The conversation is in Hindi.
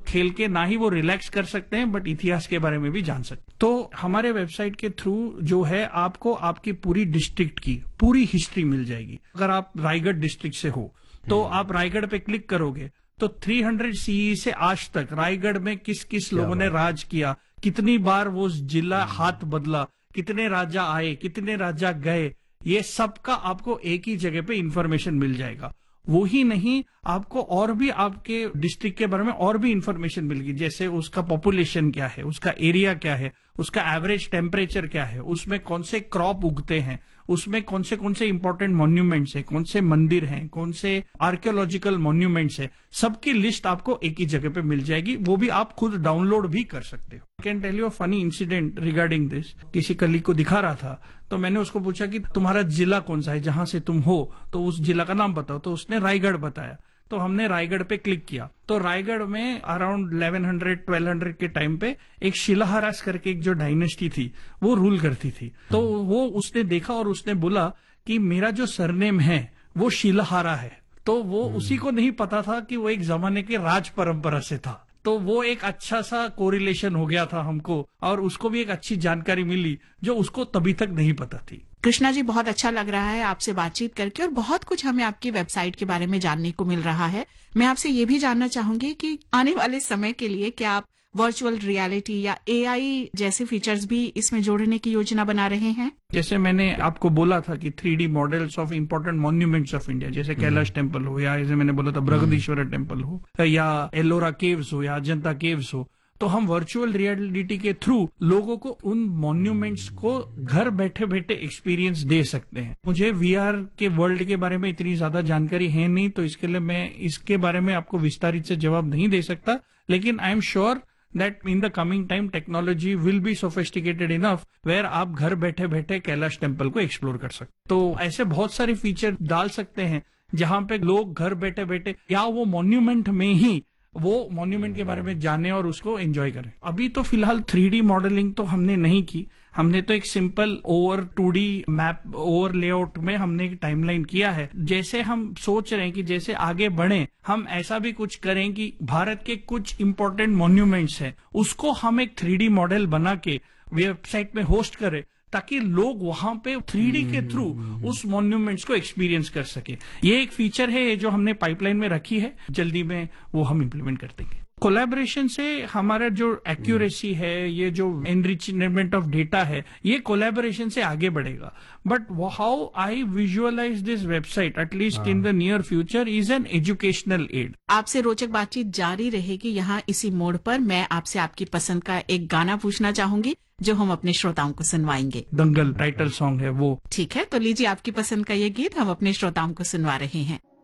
खेल के ना ही वो रिलैक्स कर सकते हैं बट इतिहास के बारे में भी जान सकते हैं। तो हमारे वेबसाइट के थ्रू जो है आपको आपकी पूरी डिस्ट्रिक्ट की पूरी हिस्ट्री मिल जाएगी। अगर आप रायगढ़ डिस्ट्रिक्ट से हो तो आप रायगढ़ पे क्लिक करोगे तो 300 सीई से आज तक रायगढ़ में किस किस लोगों ने राज किया, कितनी बार वो जिला हाथ बदला, कितने राजा आए, कितने राजा गए, ये सबका आपको एक ही जगह पे इंफॉर्मेशन मिल जाएगा। वो ही नहीं, आपको और भी आपके डिस्ट्रिक्ट के बारे में और भी इंफॉर्मेशन मिलेगी, जैसे उसका पॉपुलेशन क्या है, उसका एरिया क्या है, उसका एवरेज टेम्परेचर क्या है, उसमें कौन से क्रॉप उगते हैं, उसमें कौन से इंपॉर्टेंट मॉन्यूमेंट्स हैं, कौन से मंदिर हैं, कौन से आर्कियोलॉजिकल मॉन्यूमेंट्स हैं, सबकी लिस्ट आपको एक ही जगह पे मिल जाएगी। वो भी आप खुद डाउनलोड भी कर सकते हो। I can tell you a funny incident regarding this. किसी कलीग को दिखा रहा था तो मैंने उसको पूछा कि तुम्हारा जिला कौन सा है जहां से तुम हो, तो उस जिला का नाम बताओ। तो उसने रायगढ़ बताया। तो हमने रायगढ़ पे क्लिक किया तो रायगढ़ में अराउंड 1100-1200 के टाइम पे एक शिलाहारास करके एक जो डायनेस्टी थी वो रूल करती थी। तो वो उसने देखा और उसने बोला कि मेरा जो सरनेम है वो शिलाहारा है। तो वो उसी को नहीं पता था कि वो एक जमाने के राज परंपरा से था। तो वो एक अच्छा सा कोरिलेशन हो गया था हमको और उसको भी एक अच्छी जानकारी मिली जो उसको तभी तक नहीं पता थी। कृष्णा जी, बहुत अच्छा लग रहा है आपसे बातचीत करके और बहुत कुछ हमें आपकी वेबसाइट के बारे में जानने को मिल रहा है। मैं आपसे ये भी जानना चाहूंगी कि आने वाले समय के लिए क्या आप वर्चुअल रियलिटी या एआई जैसे फीचर्स भी इसमें जोड़ने की योजना बना रहे हैं? जैसे मैंने आपको बोला था कि 3D models of important monuments of India, जैसे कैलाश टेम्पल हो या जैसे मैंने बोला था बृहदीश्वर टेम्पल हो या एलोरा केव्स हो या अजंता केव्स हो, तो हम वर्चुअल रियलिटी के थ्रू लोगों को उन मॉन्यूमेंट्स को घर बैठे बैठे एक्सपीरियंस दे सकते हैं। मुझे वीआर के वर्ल्ड के बारे में इतनी ज्यादा जानकारी है नहीं, तो इसके लिए मैं इसके बारे में आपको विस्तारित से जवाब नहीं दे सकता, लेकिन I am sure that in the coming time technology will be sophisticated enough where आप घर बैठे बैठे कैलाश टेम्पल को एक्सप्लोर कर सकते। तो ऐसे बहुत सारे फीचर डाल सकते हैं जहां पे लोग घर बैठे बैठे या वो मॉन्यूमेंट में ही वो मॉन्यूमेंट के बारे में जाने और उसको एंजॉय करें। अभी तो फिलहाल 3D मॉडलिंग तो हमने नहीं की, हमने तो एक simple over 2D map over layout में हमने एक टाइमलाइन किया है। जैसे हम सोच रहे हैं कि जैसे आगे बढ़े हम ऐसा भी कुछ करें कि भारत के कुछ इंपॉर्टेंट मॉन्यूमेंट्स हैं उसको हम एक 3D मॉडल बना के वेबसाइट में होस्ट करें ताकि लोग वहां पे 3D के थ्रू उस मॉन्यूमेंट्स को एक्सपीरियंस कर सके। ये एक फीचर है जो हमने पाइपलाइन में रखी है, जल्दी में वो हम इम्प्लीमेंट कर देंगे। कोलैबोरेशन से हमारा जो एक्यूरेसी है, ये जो एनरिचमेंट ऑफ डेटा है, ये कोलैबोरेशन से आगे बढ़ेगा। But how I visualise this website at least in the near future is an educational add. आपसे रोचक बातचीत जारी रहेगी। यहाँ इसी मोड़ पर मैं आपसे आपकी पसंद का एक गाना पूछना चाहूंगी जो हम अपने श्रोताओं को सुनवाएंगे। दंगल टाइटल सॉन्ग है वो। ठीक है, तो लीजिए आपकी पसंद का ये गीत हम अपने श्रोताओं को सुनवा रहे हैं।